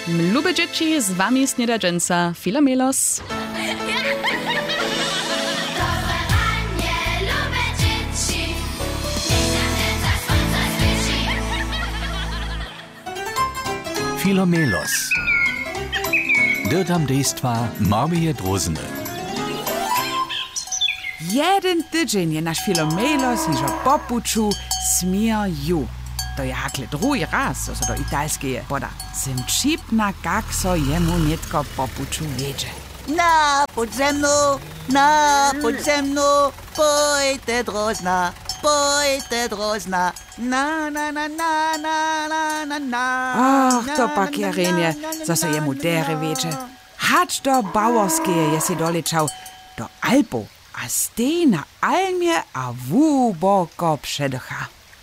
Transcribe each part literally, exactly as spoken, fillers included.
Lube dzieci, z wami Snedadženca Filomelos. Filomelos. Dyrtam dejstva Marmije Drozny. Jeden tydzień je nasz Filomelos hižo popuču smier ju. To je hakle drugi raz, so so do italskeje poda. Sem čipna, kak so jemu netko popuču veđe. Na podzemnu, na podzemnu, pojte Drozna, pojte Drozna. Na, na, na, na, na, na, na, na. Ach, to pak je renje, so so jemu dere veđe. Hač do Bauerskeje je si dolečał, do Alpu, a stej na Almje a wuboko předocha.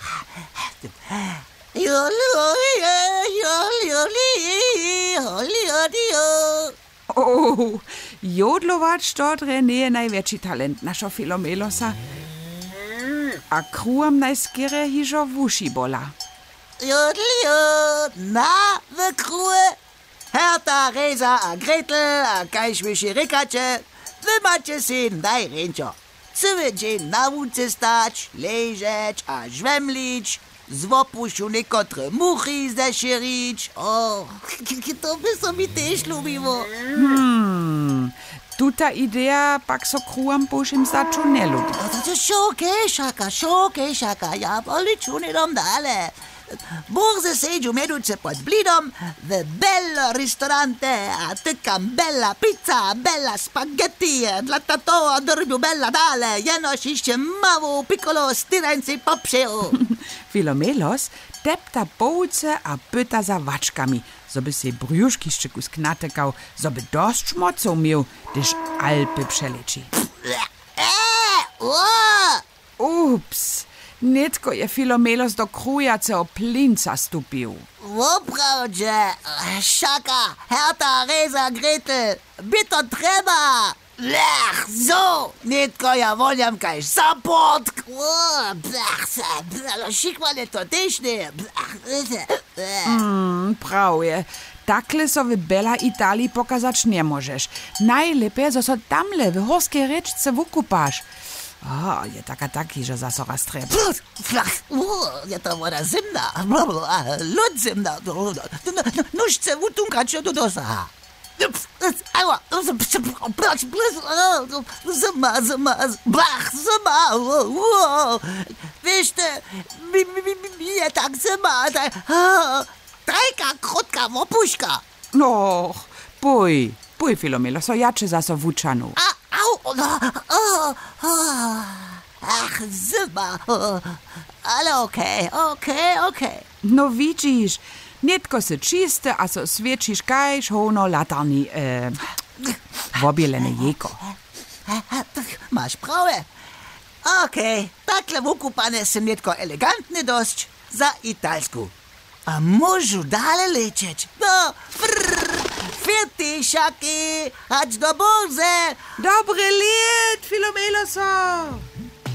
Oh, jodlować to nie największy talent naszego Filomelosa. A kruam najskiery hižo wuši bola. Jodl, na, w krue. Herta, Reza a Gretel a kajšviši rekače, wy macie syn najręcio. Cyły dzień na łódce stać, leżeć a żwemlić, z wopusiu niekotre muchy zeszerić. O, to by so mi też lubiło. Hmm, tuta idea pak so kruam pošim začu ne lubi. To je šokešaka, šokešaka, ja poliču ne dom dale. Burze seđu meduce pod blidom, v bello ristorante, a tykam bella pizza, bella spaghetti, dla tato drbiu bella dale, jenoś iście mało piccolo styrenci popszył. Filomelos tepta połce a pyta za waczkami, zoby se brjuszki szczykus knatekał, zoby dość mocą miał, gdyż Alpy przeleci. Ups! Netko je Filomelos do krujacego plinca stupił. Woprawdzie, Szaka, Herta, Reza, Gretel, by to trzeba. Lech, so, netko ja woliam kaž support. Šikvane to też nie. Mm, prawie. Takle so w Bella Italii pokazać nie możesz. Najlepiej, zo so tamle w horskiej reczce wukupasz. O, je taka taki, że za so raz treba. Je to voda zimna, lud zimna. Nužce utunkać do dosa. Ewa, zima, zima, blach, zima. Wiesz te, mi je tak zima, trajka, krótka wopuśka. No, pój, pój Filomelos, so jaczy za so wuczanu. Au, ach, zima. Ale okej, okej, okej. No widzisz, netko se čiste, a so svječiš kajš hono latarni, e, vobielene jeko. Masz prawe. Okej, takle wukupane sem netko elegantny dość za italsku. A możu dalej lecieć. No, frrr, fierty, Szaki, chodź do burze. Dobre lied, Filomeloso!